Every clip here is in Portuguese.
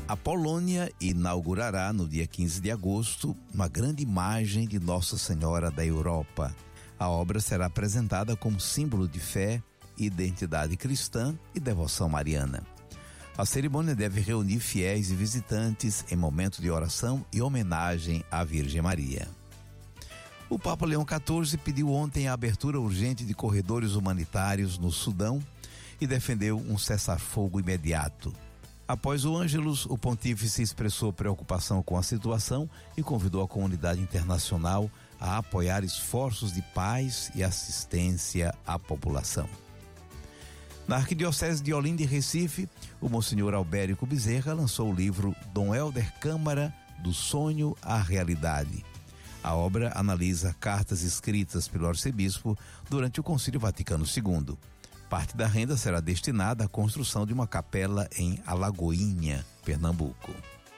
A Polônia inaugurará no dia 15 de agosto uma grande imagem de Nossa Senhora da Europa. A obra será apresentada como símbolo de fé, identidade cristã e devoção mariana. A cerimônia deve reunir fiéis e visitantes em momento de oração e homenagem à Virgem Maria. O Papa Leão XIV pediu ontem a abertura urgente de corredores humanitários no Sudão e defendeu um cessar-fogo imediato. Após o Ângelus, o pontífice expressou preocupação com a situação e convidou a comunidade internacional a apoiar esforços de paz e assistência à população. Na Arquidiocese de Olinda e Recife, o Monsenhor Albérico Bezerra lançou o livro Dom Helder Câmara, do Sonho à Realidade. A obra analisa cartas escritas pelo arcebispo durante o Concílio Vaticano II. Parte da renda será destinada à construção de uma capela em Alagoinha, Pernambuco.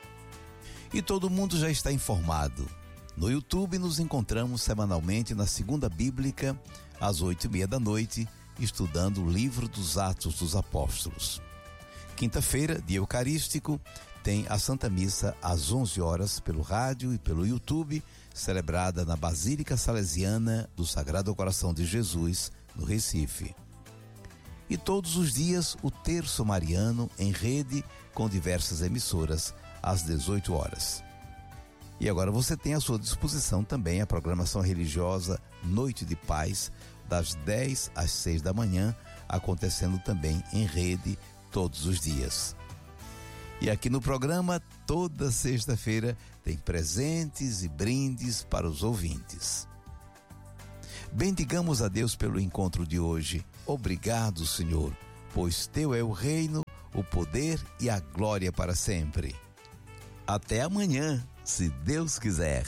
E todo mundo já está informado. No YouTube nos encontramos semanalmente na Segunda Bíblica, às 8:30 da noite, estudando o livro dos Atos dos Apóstolos. Quinta-feira, dia eucarístico, tem a Santa Missa às 11 horas pelo rádio e pelo YouTube, celebrada na Basílica Salesiana do Sagrado Coração de Jesus, no Recife. E todos os dias o Terço Mariano em rede com diversas emissoras às 18 horas. E agora você tem à sua disposição também a programação religiosa Noite de Paz, das 10 às 6 da manhã, acontecendo também em rede todos os dias. E aqui no programa, toda sexta-feira, tem presentes e brindes para os ouvintes. Bendigamos a Deus pelo encontro de hoje. Obrigado, Senhor, pois teu é o reino, o poder e a glória para sempre. Até amanhã, se Deus quiser.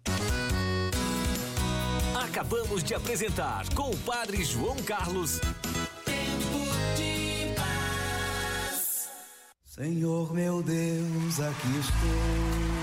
Acabamos de apresentar com o Padre João Carlos. Tempo de Paz. Senhor meu Deus, aqui estou